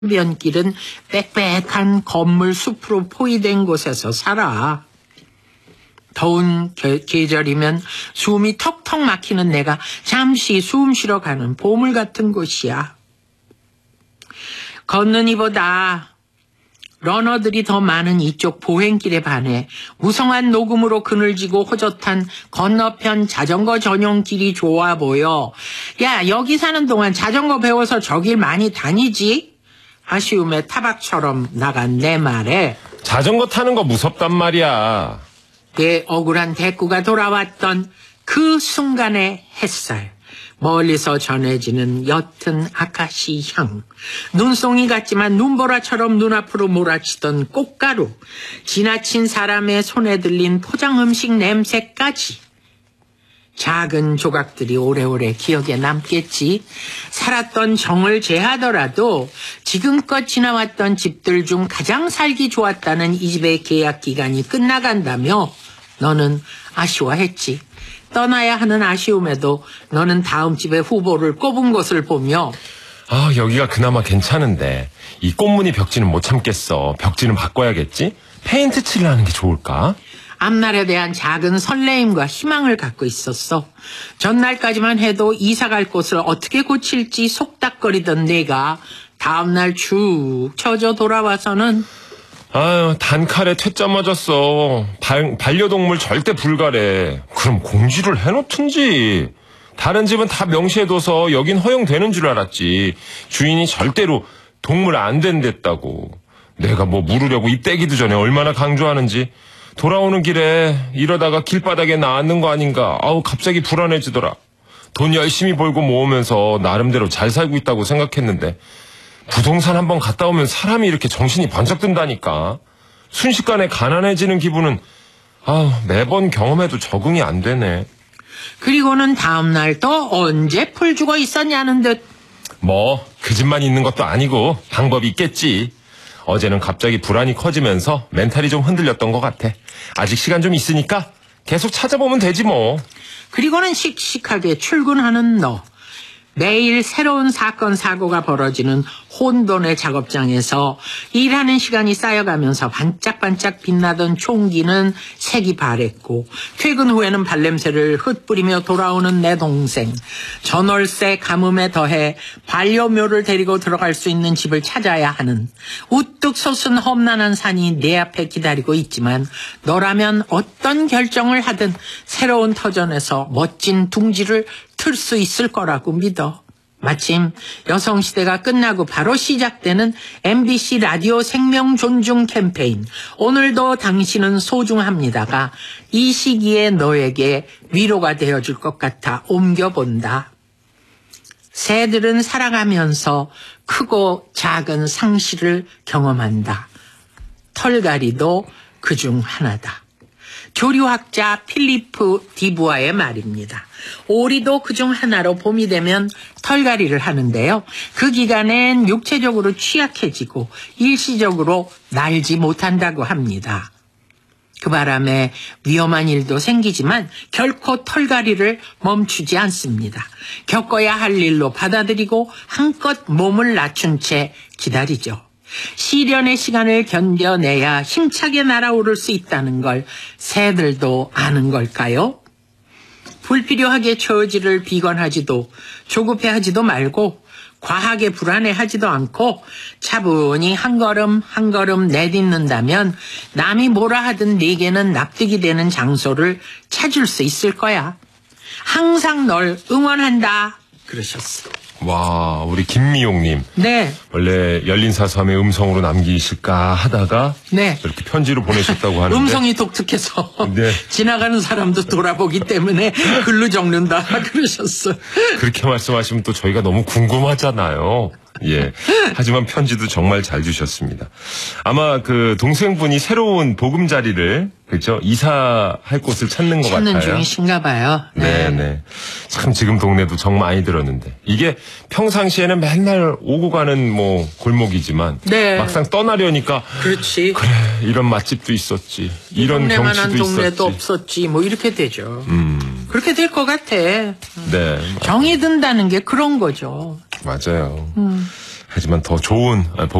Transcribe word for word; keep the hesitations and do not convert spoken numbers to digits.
변길은 빽빽한 건물 숲으로 포위된 곳에서 살아. 더운 게, 계절이면 숨이 턱턱 막히는 내가 잠시 숨 쉬러 가는 보물 같은 곳이야. 걷는 이보다 러너들이 더 많은 이쪽 보행길에 반해 무성한 녹음으로 그늘지고 호젓한 건너편 자전거 전용 길이 좋아 보여. 야, 여기 사는 동안 자전거 배워서 저 길 많이 다니지? 아쉬움에 타박처럼 나간 내 말에 자전거 타는 거 무섭단 말이야. 내 억울한 대꾸가 돌아왔던 그 순간의 햇살, 멀리서 전해지는 옅은 아카시 향, 눈송이 같지만 눈보라처럼 눈앞으로 몰아치던 꽃가루, 지나친 사람의 손에 들린 포장 음식 냄새까지 작은 조각들이 오래오래 기억에 남겠지. 살았던 정을 제하더라도 지금껏 지나왔던 집들 중 가장 살기 좋았다는 이 집의 계약 기간이 끝나간다며 너는 아쉬워했지. 떠나야 하는 아쉬움에도 너는 다음 집의 후보를 꼽은 것을 보며 아, 여기가 그나마 괜찮은데 이 꽃무늬 벽지는 못 참겠어. 벽지는 바꿔야겠지? 페인트 칠을 하는 게 좋을까? 앞날에 대한 작은 설레임과 희망을 갖고 있었어. 전날까지만 해도 이사갈 곳을 어떻게 고칠지 속닥거리던 내가 다음날 축 처져 돌아와서는 아유, 단칼에 퇴짜 맞았어. 발, 반려동물 절대 불가래. 그럼 공지를 해놓든지. 다른 집은 다 명시해둬서 여긴 허용되는 줄 알았지. 주인이 절대로 동물 안 된댔다고. 내가 뭐 물으려고 입 떼기도 전에 얼마나 강조하는지. 돌아오는 길에 이러다가 길바닥에 나앉는 거 아닌가. 아우, 갑자기 불안해지더라. 돈 열심히 벌고 모으면서 나름대로 잘 살고 있다고 생각했는데 부동산 한번 갔다 오면 사람이 이렇게 정신이 번쩍 든다니까. 순식간에 가난해지는 기분은 아우, 매번 경험해도 적응이 안 되네. 그리고는 다음날 또 언제 풀 죽어 있었냐는 듯. 뭐 그 집만 있는 것도 아니고 방법이 있겠지. 어제는 갑자기 불안이 커지면서 멘탈이 좀 흔들렸던 것 같아. 아직 시간 좀 있으니까 계속 찾아보면 되지 뭐. 그리고는 씩씩하게 출근하는 너. 매일 새로운 사건 사고가 벌어지는 혼돈의 작업장에서 일하는 시간이 쌓여가면서 반짝반짝 빛나던 총기는 색이 바랬고 퇴근 후에는 발냄새를 흩뿌리며 돌아오는 내 동생. 전월세 가뭄에 더해 반려묘를 데리고 들어갈 수 있는 집을 찾아야 하는 우뚝 솟은 험난한 산이 내 앞에 기다리고 있지만 너라면 어떤 결정을 하든 새로운 터전에서 멋진 둥지를 틀 수 있을 거라고 믿어. 마침 여성시대가 끝나고 바로 시작되는 엠비씨 라디오 생명 존중 캠페인 오늘도 당신은 소중합니다가 이 시기에 너에게 위로가 되어줄 것 같아 옮겨본다. 새들은 살아가면서 크고 작은 상실을 경험한다. 털갈이도 그중 하나다. 조류학자 필리프 디부아의 말입니다. 오리도 그중 하나로 봄이 되면 털갈이를 하는데요. 그 기간엔 육체적으로 취약해지고 일시적으로 날지 못한다고 합니다. 그 바람에 위험한 일도 생기지만 결코 털갈이를 멈추지 않습니다. 겪어야 할 일로 받아들이고 한껏 몸을 낮춘 채 기다리죠. 시련의 시간을 견뎌내야 힘차게 날아오를 수 있다는 걸 새들도 아는 걸까요? 불필요하게 처지를 비관하지도 조급해하지도 말고 과하게 불안해하지도 않고 차분히 한 걸음 한 걸음 내딛는다면 남이 뭐라 하든 네게는 납득이 되는 장소를 찾을 수 있을 거야. 항상 널 응원한다. 그러셨어. 와, 우리 김미용님. 네. 원래 열린사삼의 음성으로 남기실까 하다가 네. 이렇게 편지로 보내셨다고 하는데 음성이 독특해서 네. 지나가는 사람도 돌아보기 때문에 글로 적는다 그러셨어. 그렇게 말씀하시면 또 저희가 너무 궁금하잖아요. 예. 하지만 편지도 정말 잘 주셨습니다. 아마 그 동생분이 새로운 보금자리를 그렇죠? 이사할 곳을 찾는 것 찾는 같아요. 중이신가 봐요. 네, 네. 참 지금 동네도 정 많이 들었는데 이게 평상시에는 맨날 오고 가는 뭐 골목이지만 네. 막상 떠나려니까 그렇지. 그래 이런 맛집도 있었지. 이런 동네만한 경치도 동네도 있었지. 없었지. 뭐 이렇게 되죠. 음. 그렇게 될 것 같아. 네. 정이 든다는 게 그런 거죠. 맞아요. 음. 하지만 더 좋은